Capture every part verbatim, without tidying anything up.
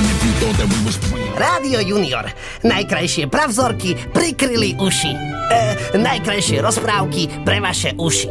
Rádio Junior. Najkrajšie pravzorky prikryli uši. E, najkrajšie rozprávky pre vaše uši.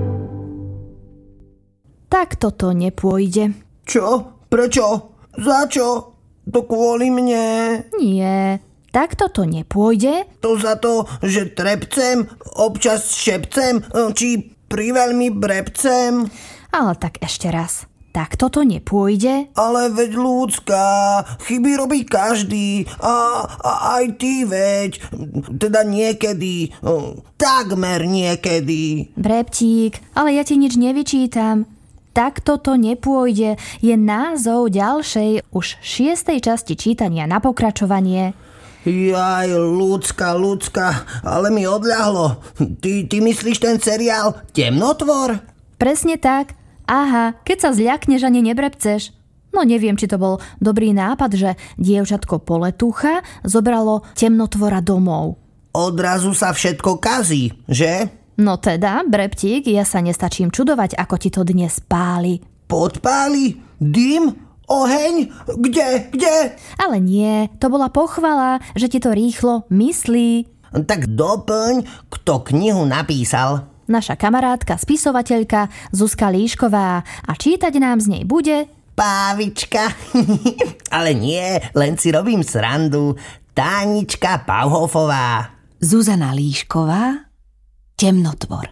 Tak toto nepôjde. Čo? Prečo? Za čo? To kvôli mne. Nie, tak toto nepôjde. To za to, že trepcem, občas šepcem, či priveľmi brebcem. Ale tak ešte raz. Tak toto nepôjde. Ale veď ľudská, chyby robí každý. A, a aj ty veď. Teda niekedy. Takmer niekedy. Brebtík, ale ja ti nič nevyčítam. Tak toto nepôjde je názov ďalšej, už šiestej časti čítania na pokračovanie. Jaj, ľudská, ľudská, ale mi odľahlo. Ty, ty myslíš ten seriál Temnotvor? Presne tak. Aha, keď sa zľakneš ani nebrebceš. No neviem, či to bol dobrý nápad, že dievčatko Poletúcha zobralo Temnotvora domov. Odrazu sa všetko kazí, že? No teda, Brebtík, ja sa nestačím čudovať, ako ti to dnes páli. Podpáli? Dym? Oheň? Kde? Kde? Ale nie, to bola pochvala, že ti to rýchlo myslí. Tak doplň, kto knihu napísal. Naša kamarátka, spisovateľka Zuzka Líšková a čítať nám z nej bude... Pávička. Ale nie, len si robím srandu. Tánička Pauhofová. Zuzana Líšková, Temnotvor.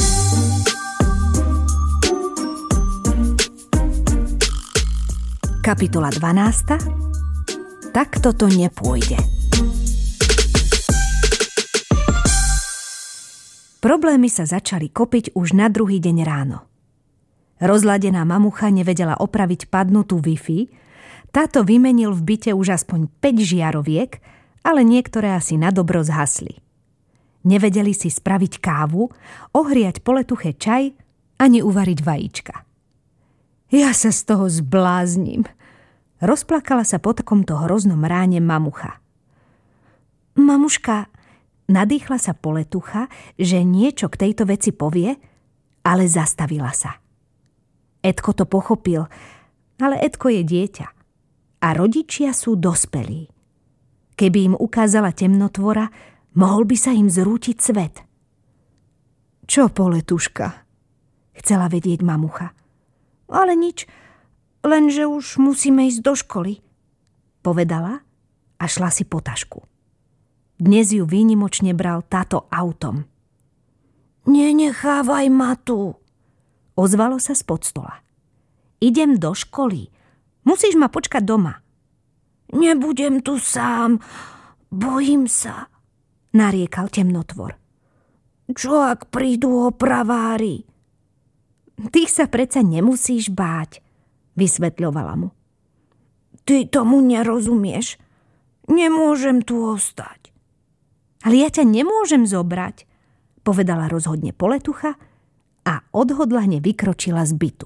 Kapitola dvanásta. Tak toto nepôjde. Problémy sa začali kopiť už na druhý deň ráno. Rozladená mamucha nevedela opraviť padnutú Wi-Fi, táto vymenil v byte už aspoň päť žiaroviek, ale niektoré asi nadobro zhasli. Nevedeli si spraviť kávu, ohriať Poletuche čaj, ani uvariť vajíčka. Ja sa z toho zblázním. Rozplakala sa po takomto hroznom ráne mamucha. Mamuška, nadýchla sa Poletucha, že niečo k tejto veci povie, ale zastavila sa. Edko to pochopil, ale Edko je dieťa a rodičia sú dospelí. Keby im ukázala Temnotvora, mohol by sa im zrútiť svet. Čo, Poletuška? Chcela vedieť mamucha. Ale nič, lenže už musíme ísť do školy, povedala a šla si po tašku. Dnes ju výnimočne bral táto autom. Nenechávaj ma tu, ozvalo sa spod stola. Idem do školy, musíš ma počkať doma. Nebudem tu sám, bojím sa, nariekal Temnotvor. Čo ak prídu opravári? Ty sa predsa nemusíš báť, vysvetľovala mu. Ty tomu nerozumieš. Nemôžem tu ostať. Ale ja ťa nemôžem zobrať, povedala rozhodne Poletucha a odhodlane vykročila z bytu.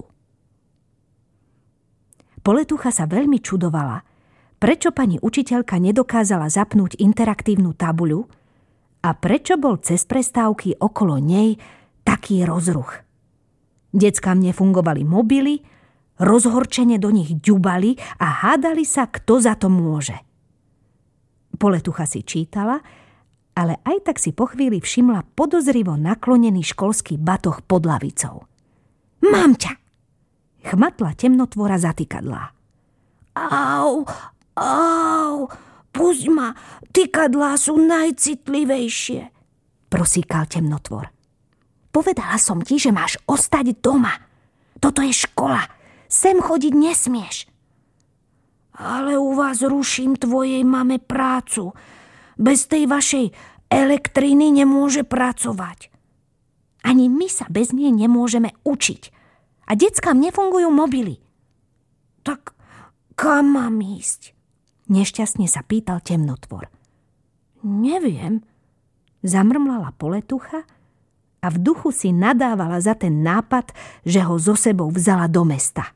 Poletucha sa veľmi čudovala, prečo pani učiteľka nedokázala zapnúť interaktívnu tabuľu a prečo bol cez prestávky okolo nej taký rozruch. Deckám nefungovali mobily, rozhorčene do nich ďubali a hádali sa, kto za to môže. Poletucha si čítala, ale aj tak si po chvíli všimla podozrivo naklonený školský batoh pod lavicou. Mám ťa! Chmatla Temnotvora zatykadlá. Au, au, pusť ma, tykadlá sú najcitlivejšie, prosíkal Temnotvor. Povedala som ti, že máš ostať doma. Toto je škola, sem chodiť nesmieš. Ale u vás ruším tvojej mame prácu. Bez tej vašej elektriny nemôže pracovať. Ani my sa bez nej nemôžeme učiť. A deckám nefungujú mobily. Tak kam mám ísť? Nešťastne sa pýtal Temnotvor. Neviem, zamrmlala Poletucha a v duchu si nadávala za ten nápad, že ho so sebou vzala do mesta.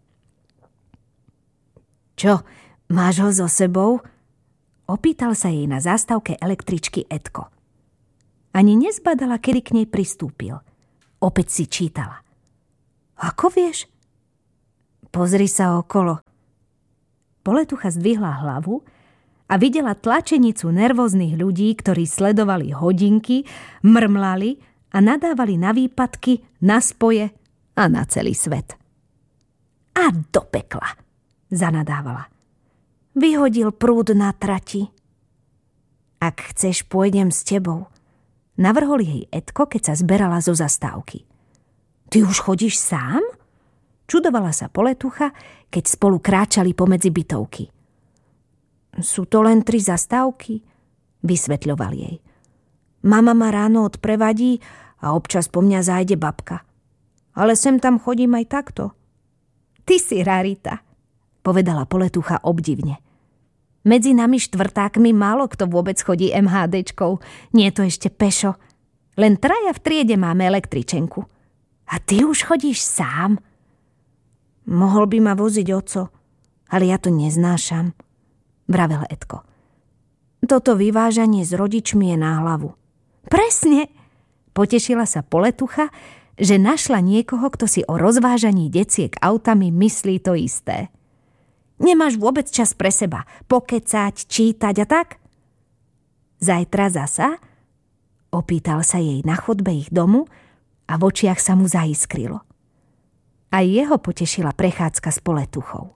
Čo, máš ho so sebou? Opýtal sa jej na zástavke električky Edko. Ani nezbadala, kedy k nej pristúpil. Opäť si čítala. Ako vieš? Pozri sa okolo. Poletucha zdvihla hlavu a videla tlačenicu nervóznych ľudí, ktorí sledovali hodinky, mrmlali a nadávali na výpadky, na spoje a na celý svet. A do pekla, zanadávala. Vyhodil prúd na trati. Ak chceš, pôjdem s tebou, navrhol jej Edko, keď sa zberala zo zastávky. Ty už chodíš sám? Čudovala sa Poletucha, keď spolu kráčali pomedzi bytovky. Sú to len tri zastávky, vysvetľoval jej. Mama ma ráno odprevadí a občas po mňa zájde babka. Ale sem tam chodím aj takto. Ty si rarita, povedala Poletucha obdivne. Medzi nami štvrtákmi málo kto vôbec chodí MHDčkou. Nie je to ešte pešo. Len traja v triede máme električenku. A ty už chodíš sám? Mohol by ma voziť oco, ale ja to neznášam, vravel Edko. Toto vyvážanie s rodičmi je na hlavu. Presne, potešila sa Poletucha, že našla niekoho, kto si o rozvážaní deciek autami myslí to isté. Nemáš vôbec čas pre seba pokecať, čítať a tak? Zajtra zasa? Opýtal sa jej na chodbe ich domu a v očiach sa mu zaiskrilo. Aj jeho potešila prechádzka s Poletuchou.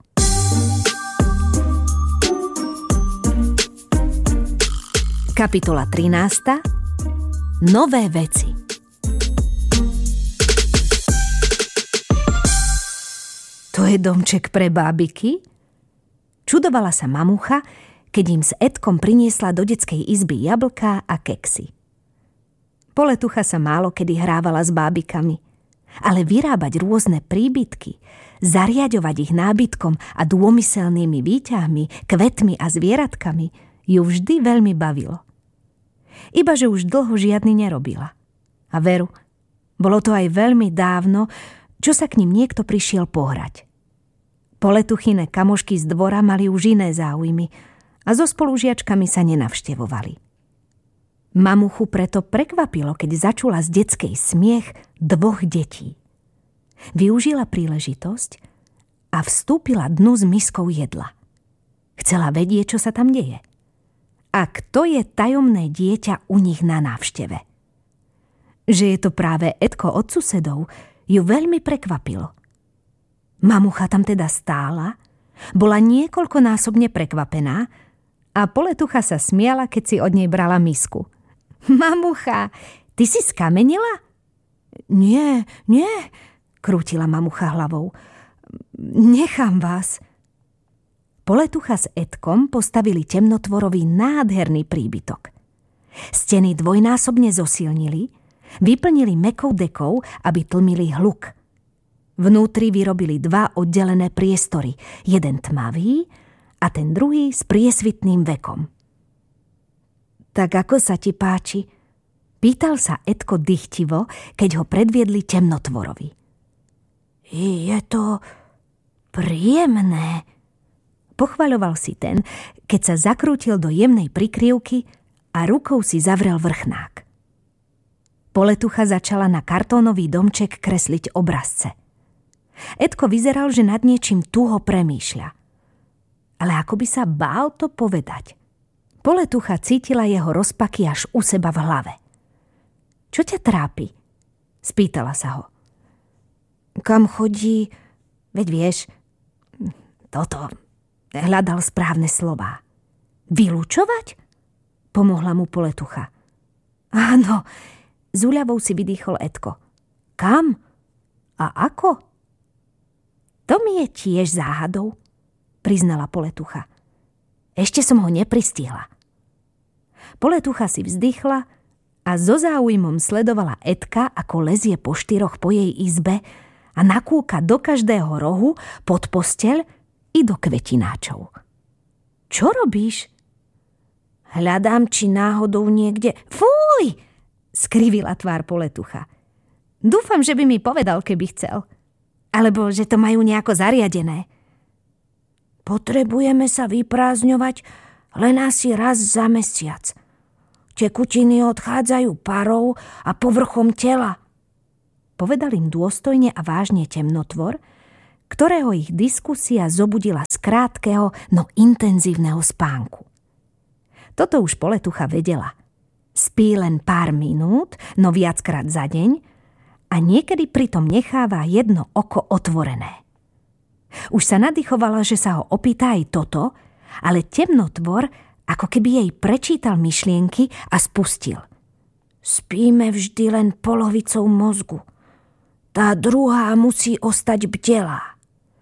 Kapitola trinásta. Nové veci. To je domček pre bábiky? Čudovala sa mamucha, keď im s Edkom priniesla do detskej izby jablká a keksy. Poletucha sa málo kedy hrávala s bábikami, ale vyrábať rôzne príbytky, zariaďovať ich nábytkom a dômyselnými výťahmi, kvetmi a zvieratkami ju vždy veľmi bavilo. Ibaže už dlho žiadny nerobila. A veru, bolo to aj veľmi dávno, čo sa k ním niekto prišiel pohrať. Poletuchine kamošky z dvora mali už iné záujmy a so spolužiačkami sa nenavštevovali. Mamuchu preto prekvapilo, keď začula z detskej smiech dvoch detí. Využila príležitosť a vstúpila dnu s miskou jedla. Chcela vedieť, čo sa tam deje. A kto je tajomné dieťa u nich na návšteve. Že je to práve Edko od susedov, ju veľmi prekvapilo. Mamucha tam teda stála, bola niekoľkonásobne prekvapená a Poletucha sa smiala, keď si od nej brala misku. Mamucha, ty si skamenila? Nie, nie, krútila mamucha hlavou. Nechám vás. Poletucha s Edkom postavili temnotvorový nádherný príbytok. Steny dvojnásobne zosilnili, vyplnili mäkkou dekou, aby tlmili hluk. Vnútri vyrobili dva oddelené priestory, jeden tmavý a ten druhý s priesvitným vekom. Tak ako sa ti páči? Pýtal sa Edko dychtivo, keď ho predviedli temnotvorovi. Je to príjemné, pochvaľoval si ten, keď sa zakrútil do jemnej prikryvky a rukou si zavrel vrchnák. Poletucha začala na kartónový domček kresliť obrazce. Edko vyzeral, že nad niečím tuho premýšľa. Ale ako by sa bál to povedať. Poletucha cítila jeho rozpaky až u seba v hlave. Čo ťa trápi? Spýtala sa ho. Kam chodí? Veď vieš, toto. Hľadal správne slová. Vylúčovať? Pomohla mu Poletucha. Áno, s úľavou si vydýchol Edko. Kam? A ako? To mi je tiež záhadou, priznala Poletucha. Ešte som ho nepristihla. Poletucha si vzdychla a so záujmom sledovala Edka, ako lezie po štyroch po jej izbe a nakúka do každého rohu, pod posteľ i do kvetináčov. Čo robíš? Hľadám, či náhodou niekde... Fúj! Skrivila tvár Poletucha. Dúfam, že by mi povedal, keby chcel. Alebo že to majú nejako zariadené. Potrebujeme sa vyprázdňovať len asi raz za mesiac. Tekutiny odchádzajú parou a povrchom tela. Povedal im dôstojne a vážne temnotvor, ktorého ich diskusia zobudila z krátkeho, no intenzívneho spánku. Toto už Poletucha vedela. Spí len pár minút, no viackrát za deň a niekedy pritom necháva jedno oko otvorené. Už sa nadýchovala, že sa ho opýta aj toto, ale temnotvor ako keby jej prečítal myšlienky a spustil. Spíme vždy len polovicou mozgu. Tá druhá musí ostať bdelá.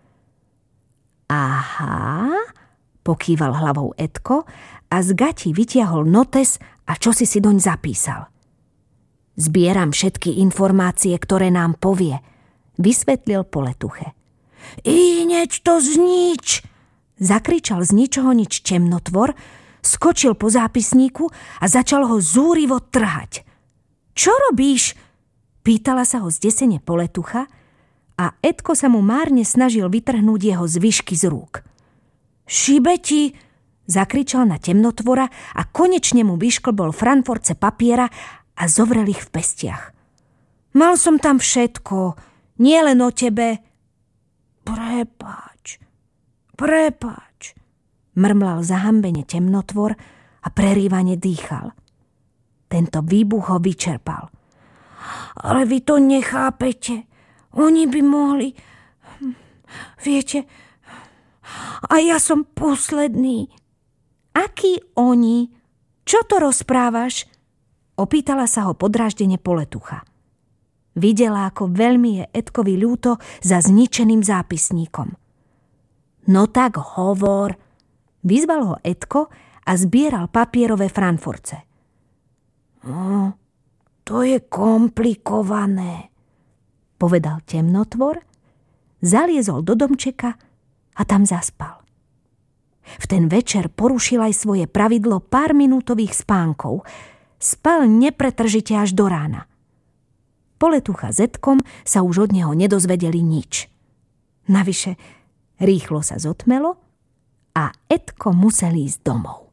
Aha, pokýval hlavou Edko a z gati vytiahol notes a čosi si doň zapísal. Zbieram všetky informácie, ktoré nám povie, vysvetlil Poletuche. Ineč to znič, zakričal z ničoho nič temnotvor, skočil po zápisníku a začal ho zúrivo trhať. Čo robíš? Pýtala sa ho zdesene Poletucha a Edko sa mu márne snažil vytrhnúť jeho zvyšky z rúk. Šibeti, zakričal na temnotvora a konečne mu vyšklbol franforce papiera a zovrel ich v pestiach. Mal som tam všetko, nie len o tebe. Prepáč, prepáč, mrmlal zahambene temnotvor a prerývane dýchal. Tento výbuch ho vyčerpal. Ale vy to nechápete. Oni by mohli... Viete, a ja som posledný. Akí oni? Čo to rozprávaš? Opýtala sa ho podráždene Poletucha. Videla, ako veľmi je Edkovi ľúto za zničeným zápisníkom. No tak hovor, vyzval ho Edko a zbieral papierové franforce. No, to je komplikované, povedal temnotvor, zaliezol do domčeka a tam zaspal. V ten večer porušil aj svoje pravidlo pár minútových spánkov. Spal nepretržite až do rána. Poletucha s Edkom sa už od neho nedozvedeli nič. Navyše rýchlo sa zotmelo a Edko musel ísť domov.